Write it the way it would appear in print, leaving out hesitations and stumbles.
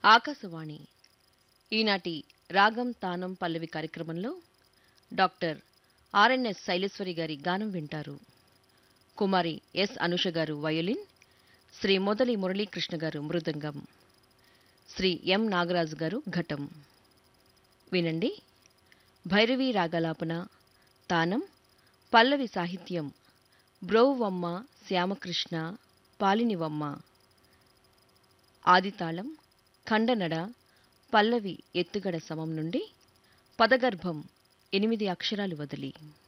ఆకాశవాణి ఈనాటి రాగం తానం పల్లవి కార్యక్రమంలో డాక్టర్ ఆర్ఎన్ఎస్ శైలేశ్వరి గారి గానం వింటారు. కుమారి ఎస్ అనుష గారు వయోలిన్, శ్రీ మొదలి మురళీకృష్ణ గారు మృదంగం, శ్రీ ఎం నాగరాజు గారు ఘటం. వినండి. భైరవీ రాగలాపన, తానం, పల్లవి సాహిత్యం బ్రోవమ్మ శ్యామకృష్ణ పాలినివమ్మ. ఆదితాళం ఖండనడ పల్లవి ఎత్తుగడ సమం నుండి పదగర్భం 8 అక్షరాలు వదిలి.